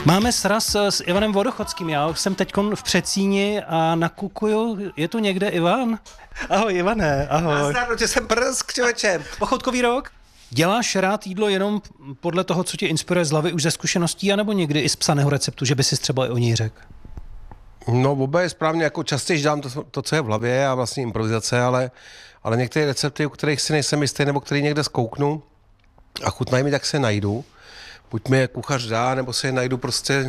Máme sraz s Ivanem Vodochodským. Já jsem teďkon v Přecíni a nakukuju. Je tu někde Ivan? Ahoj Ivane, ahoj. Nazdar, tě jsem prsk, člověče. Pochodkový rok? Děláš rád jídlo jenom podle toho, co tě inspiruje z hlavy, už ze zkušeností, anebo někdy i z psaného receptu, že by si třeba i o něj řekl? No, oba je správně, jako častěji dám to, co je v hlavě a vlastně improvizace, ale některé recepty, u kterých si nejsem jistý, nebo který někde zkouknu a chutnají mi, tak se najdu. Buď mi je kuchař dá, nebo si je najdu prostě